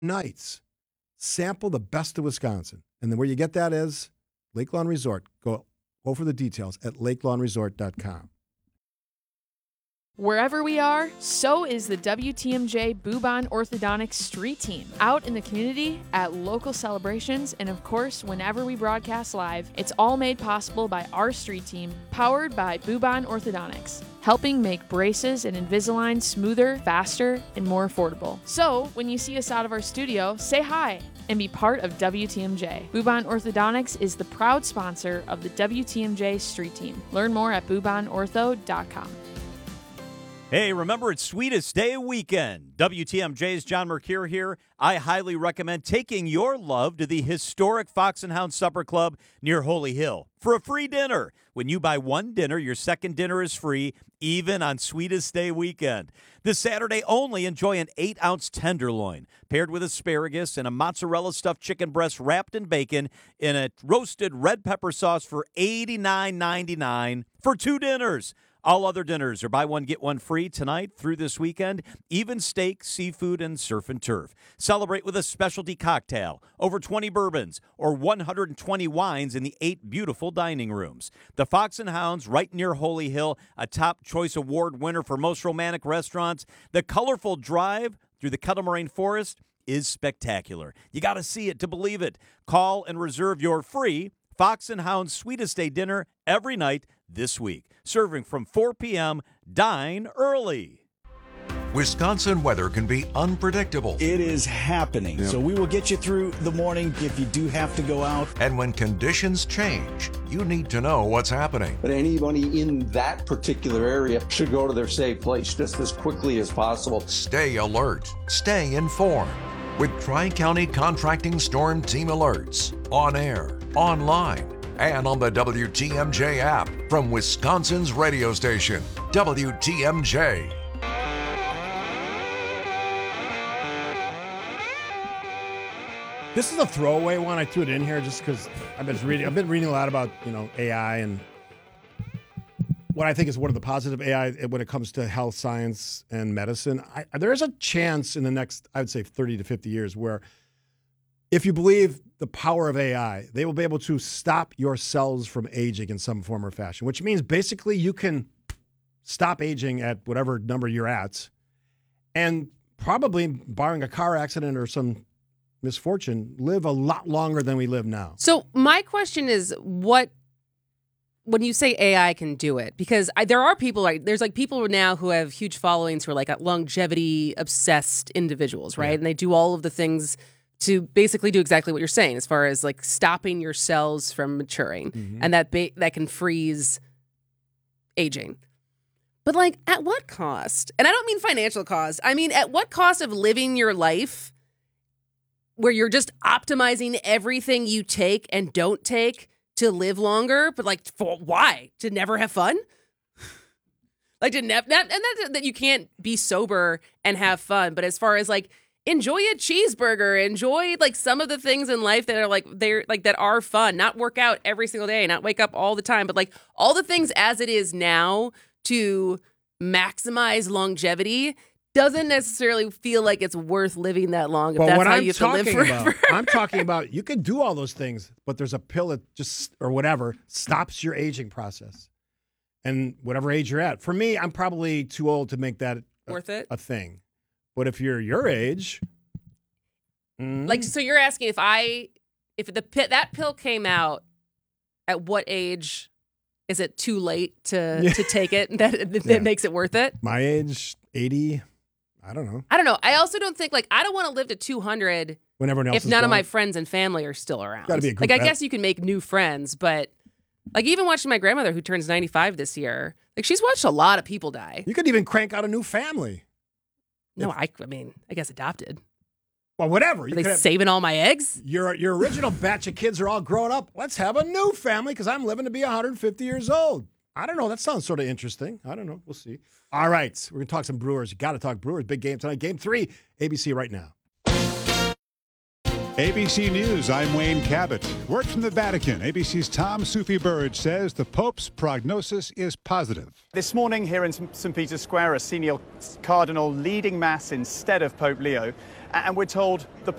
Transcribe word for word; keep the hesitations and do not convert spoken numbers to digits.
nights. Sample the best of Wisconsin. And then where you get that is Lake Lawn Resort. Go, go for the details at lake lawn resort dot com. Wherever we are, so is the W T M J Bubon Orthodontics Street Team. Out in the community, at local celebrations, and of course, whenever we broadcast live, it's all made possible by our street team, powered by Bubon Orthodontics, helping make braces and Invisalign smoother, faster, and more affordable. So, when you see us out of our studio, say hi and be part of W T M J. Bubon Orthodontics is the proud sponsor of the W T M J Street Team. Learn more at bubon ortho dot com. Hey, remember it's Sweetest Day weekend. W T M J's John Mercure here. I highly recommend taking your love to the historic Fox and Hound Supper Club near Holy Hill for a free dinner. When you buy one dinner, your second dinner is free, even on Sweetest Day weekend. This Saturday only, enjoy an eight-ounce tenderloin paired with asparagus and a mozzarella stuffed chicken breast wrapped in bacon in a roasted red pepper sauce for eighty-nine ninety-nine for two dinners. All other dinners are buy one, get one free tonight through this weekend. Even steak, seafood, and surf and turf. Celebrate with a specialty cocktail, over twenty bourbons, or one hundred twenty wines in the eight beautiful dining rooms. The Fox and Hounds, right near Holy Hill, a top choice award winner for most romantic restaurants. The colorful drive through the Kettle Moraine Forest is spectacular. You got to see it to believe it. Call and reserve your free Fox and Hounds Sweetest Day dinner every night this week. Serving from four p.m. Dine early. Wisconsin weather can be unpredictable. It is happening. Yep. So we will get you through the morning if you do have to go out. And when conditions change, you need to know what's happening. But anybody in that particular area should go to their safe place just as quickly as possible. Stay alert. Stay informed. With Tri-County Contracting Storm Team alerts. On air, online, and on the W T M J app from Wisconsin's radio station, W T M J. This is a throwaway one. I threw it in here just because I've been reading. I've been reading a lot about you know A I and what I think is one of the positive A I when it comes to health science and medicine. I, there is a chance in the next, I would say, thirty to fifty years where, if you believe the power of A I, they will be able to stop your cells from aging in some form or fashion, which means basically you can stop aging at whatever number you're at, and probably, barring a car accident or some misfortune, live a lot longer than we live now. So my question is, what, when you say A I can do it, because I, there are people, like there's like people now who have huge followings who are like longevity obsessed individuals, right? Yeah. And they do all of the things to basically do exactly what you're saying, as far as like stopping your cells from maturing, mm-hmm. and that ba- that can freeze aging. But like, at what cost? And I don't mean financial cost. I mean, at what cost of living your life where you're just optimizing everything you take and don't take to live longer? But like, for why? To never have fun? Like to never, that, and that that you can't be sober and have fun. But as far as like, enjoy a cheeseburger, enjoy like some of the things in life that are like they're like that are fun. Not work out every single day, not wake up all the time, but like all the things as it is now to maximize longevity doesn't necessarily feel like it's worth living that long if well, that's what how I'm you have to live forever. About, I'm talking about you can do all those things, but there's a pill that just or whatever stops your aging process. And whatever age you're at. For me, I'm probably too old to make that a, worth it? a thing. But if you're your age, mm. like, so you're asking if I, if the that pill came out, at what age is it too late to yeah. to take it? That that yeah. makes it worth it. My age, eighty. I don't know. I don't know. I also don't think like I don't want to live to two hundred. When everyone else if is none gone. of my friends and family are still around. Got to be a group. Like I guess you can make new friends, but like even watching my grandmother who turns ninety-five this year, like she's watched a lot of people die. You could even crank out a new family. No, if, I, I mean, I guess adopted. Well, whatever. Are you they have, saving all my eggs? Your your original batch of kids are all grown up. Let's have a new family because I'm living to be one hundred fifty years old. I don't know. That sounds sort of interesting. I don't know. We'll see. All right. We're going to talk some Brewers. You got to talk Brewers. Big game tonight. Game three, A B C right now. A B C News, I'm Wayne Cabot. Word from the Vatican. A B C's Tom Soufi-Burge says the Pope's prognosis is positive. This morning here in Saint Peter's Square, a senior cardinal leading Mass instead of Pope Leo. And we're told the